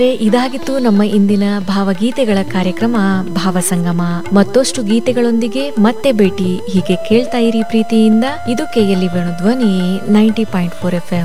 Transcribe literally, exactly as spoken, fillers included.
ಇದಾಗಿತ್ತು ನಮ್ಮ ಇಂದಿನ ಭಾವಗೀತೆಗಳ ಕಾರ್ಯಕ್ರಮ ಭಾವಸಂಗಮ. ಮತ್ತಷ್ಟು ಗೀತೆಗಳೊಂದಿಗೆ ಮತ್ತೆ ಭೇಟಿ. ಹೀಗೆ ಕೇಳ್ತಾ ಇರಿ ಪ್ರೀತಿಯಿಂದ. ಇದು ಕೆಎಲ್ಇ ವೇಣು ಧ್ವನಿ ninety point four F M.